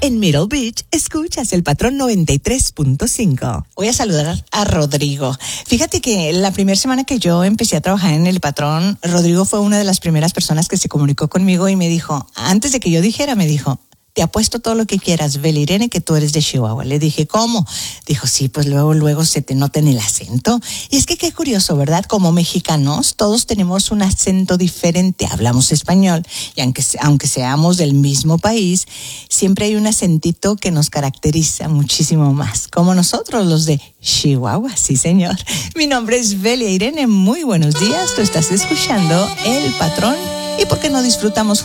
En Middle Beach, escuchas el Patrón 93.5. Voy a saludar a Rodrigo. Fíjate que la primera semana que yo empecé a trabajar en el Patrón, Rodrigo fue una de las primeras personas que se comunicó conmigo y me dijo, antes de que yo dijera, me dijo, te apuesto todo lo que quieras, Belirene, que tú eres de Chihuahua. Le dije, ¿cómo? Dijo, sí, pues luego se te nota en el acento. Y es que qué curioso, ¿verdad? Como mexicanos, todos tenemos un acento diferente. Hablamos español y aunque seamos del mismo país, siempre hay un acentito que nos caracteriza muchísimo más. Como nosotros, los de Chihuahua, sí, señor. Mi nombre es Belia Irene. Muy buenos días. Tú estás escuchando El Patrón. ¿Y por qué no disfrutamos